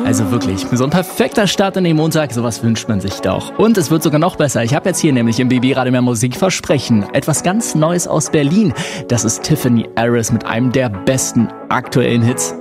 Also wirklich, so ein perfekter Start in den Montag, sowas wünscht man sich doch. Und es wird sogar noch besser. Ich habe jetzt hier nämlich im BB-Radio mehr Musikversprechen etwas ganz Neues aus Berlin. Das ist Tiffany Harris mit einem der besten aktuellen Hits.